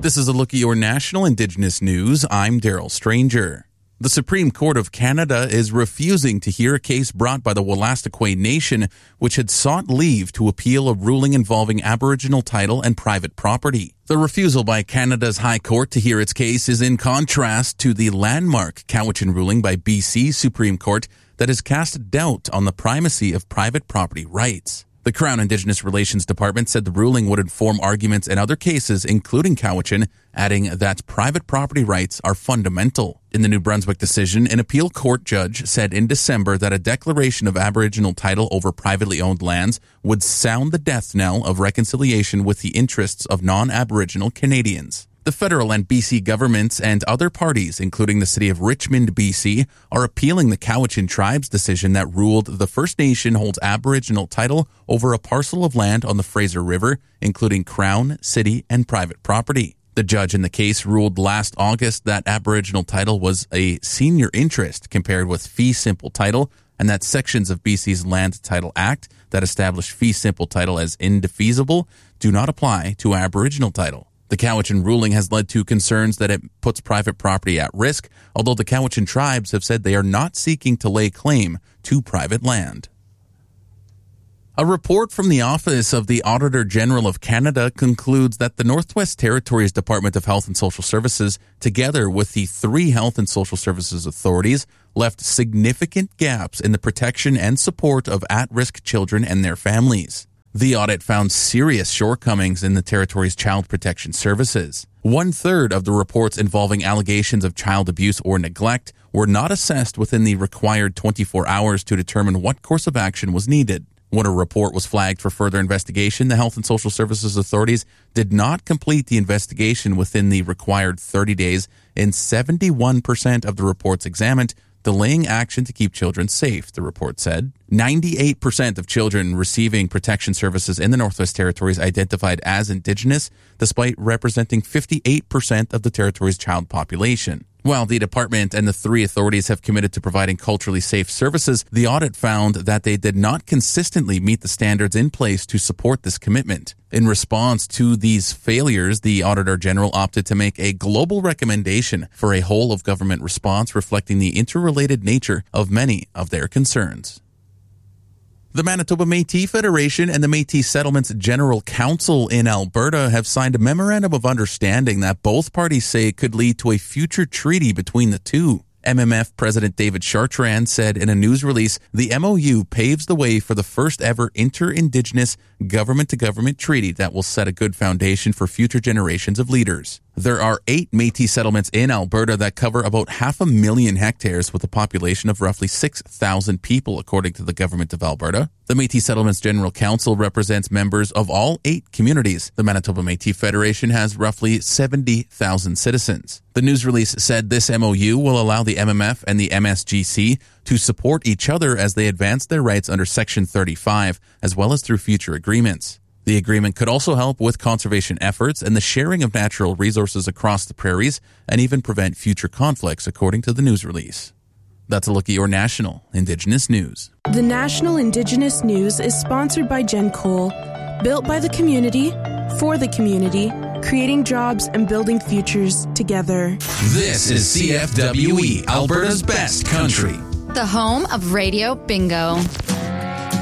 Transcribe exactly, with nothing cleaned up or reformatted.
This is a look at your national Indigenous news. I'm Daryl Stranger. The Supreme Court of Canada is refusing to hear a case brought by the Wolastoqey Nation, which had sought leave to appeal a ruling involving Aboriginal title and private property. The refusal by Canada's High Court to hear its case is in contrast to the landmark Cowichan ruling by B C's Supreme Court that has cast doubt on the primacy of private property rights. The Crown Indigenous Relations Department said the ruling would inform arguments in other cases, including Cowichan, adding that private property rights are fundamental. In the New Brunswick decision, an appeal court judge said in December that a declaration of Aboriginal title over privately owned lands would sound the death knell of reconciliation with the interests of non-Aboriginal Canadians. The federal and B C governments and other parties, including the city of Richmond, B C, are appealing the Cowichan tribe's decision that ruled the First Nation holds Aboriginal title over a parcel of land on the Fraser River, including Crown, city, and private property. The judge in the case ruled last August that Aboriginal title was a senior interest compared with fee simple title, and that sections of B C's Land Title Act that establish fee simple title as indefeasible do not apply to Aboriginal title. The Cowichan ruling has led to concerns that it puts private property at risk, although the Cowichan tribes have said they are not seeking to lay claim to private land. A report from the Office of the Auditor General of Canada concludes that the Northwest Territories Department of Health and Social Services, together with the three health and social services authorities, left significant gaps in the protection and support of at-risk children and their families. The audit found serious shortcomings in the territory's child protection services. One-third of the reports involving allegations of child abuse or neglect were not assessed within the required twenty-four hours to determine what course of action was needed. When a report was flagged for further investigation, the Health and Social Services authorities did not complete the investigation within the required thirty days in seventy-one percent of the reports examined, delaying action to keep children safe, the report said. ninety-eight percent of children receiving protection services in the Northwest Territories identified as Indigenous, despite representing fifty-eight percent of the territory's child population. While the department and the three authorities have committed to providing culturally safe services, the audit found that they did not consistently meet the standards in place to support this commitment. In response to these failures, the Auditor General opted to make a global recommendation for a whole-of-government response reflecting the interrelated nature of many of their concerns. The Manitoba Métis Federation and the Métis Settlements General Council in Alberta have signed a memorandum of understanding that both parties say could lead to a future treaty between the two. M M F President David Chartrand said in a news release, the M O U paves the way for the first ever inter-Indigenous government-to-government treaty that will set a good foundation for future generations of leaders. There are eight Métis settlements in Alberta that cover about half a million hectares with a population of roughly six thousand people, according to the Government of Alberta. The Métis Settlements General Council represents members of all eight communities. The Manitoba Métis Federation has roughly seventy thousand citizens. The news release said this M O U will allow the M M F and the M S G C to support each other as they advance their rights under Section thirty-five, as well as through future agreements. The agreement could also help with conservation efforts and the sharing of natural resources across the prairies and even prevent future conflicts, according to the news release. That's a look at your national Indigenous news. The National Indigenous News is sponsored by Gen Cole, built by the community, for the community, creating jobs and building futures together. This is C F W E, Alberta's best country. The home of Radio Bingo.